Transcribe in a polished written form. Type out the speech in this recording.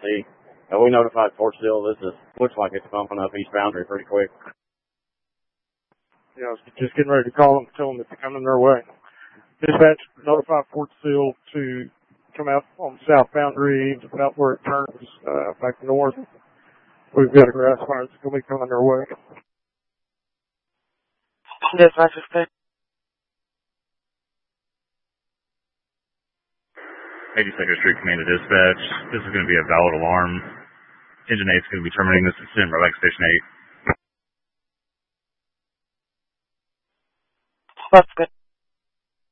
see. We notified Fort Sill. Looks like it's bumping up East Boundary pretty quick. Yeah, I was just getting ready to call them, tell them that they're coming their way. Dispatch, notify Fort Sill to come out on the south boundary, about where it turns back north. We've got a grass fire that's going to be coming their way. Dispatch is good. 82nd Street Command to Dispatch. This is going to be a valid alarm. Engine 8 is going to be terminating this incident. Right back Station 8. That's good.